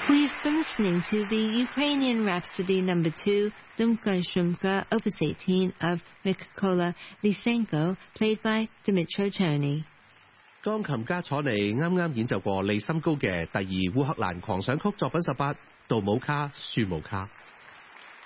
We've been listening to the Ukrainian Rhapsody No. 2, Dumka Shumka, Opus 18 of Mykola Lysenko, played by Dmytro Cherny. 鋼琴家楚尼啱啱演奏過利森高嘅第二烏克蘭狂想曲作品18杜姆卡舒姆卡。